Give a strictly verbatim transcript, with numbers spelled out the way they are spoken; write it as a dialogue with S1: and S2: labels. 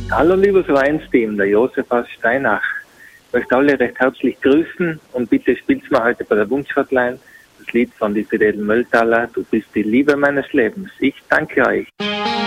S1: Hallo liebes Weinsteam, der Josef aus Steinach. Ich möchte alle recht herzlich grüßen und bitte spielt's mir heute bei der Wunschhotline das Lied von die Fidel Mölltaler, Du bist die Liebe meines Lebens. Ich danke euch.